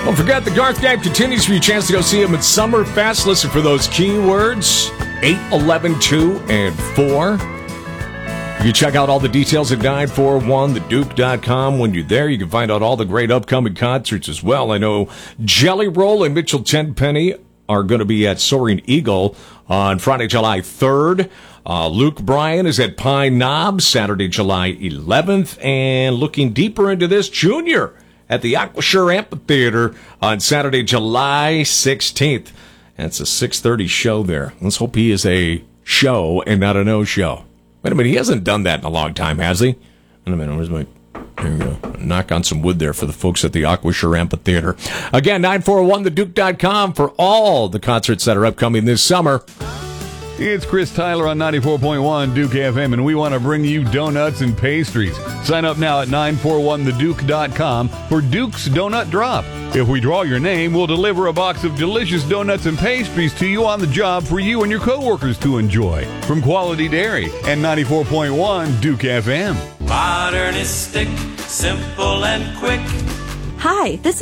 Don't forget, the Garth Gang continues for your chance to go see him at Summerfest. Listen for those keywords, 8, 11, 2, and 4. You can check out all the details at 941theduke.com. When you're there, you can find out all the great upcoming concerts as well. I know Jelly Roll and Mitchell Tenpenny are going to be at Soaring Eagle on Friday, July 3rd. Luke Bryan is at Pine Knob Saturday, July 11th. And looking deeper into this, Junior at the Aquashore Amphitheater on Saturday, July 16th. That's a 6:30 show there. Let's hope he is a show and not a no-show. Wait a minute, he hasn't done that in a long time, has he? Wait a minute, where's my... There we go. Knock on some wood there for the folks at the Aquashore Amphitheater. Again, 941theduke.com for all the concerts that are upcoming this summer. It's Chris Tyler on 94.1 Duke FM, and we want to bring you donuts and pastries. Sign up now at 941theduke.com for Duke's Donut Drop. If we draw your name, we'll deliver a box of delicious donuts and pastries to you on the job for you and your coworkers to enjoy. From Quality Dairy and 94.1 Duke FM. Modernistic, simple and quick. Hi, this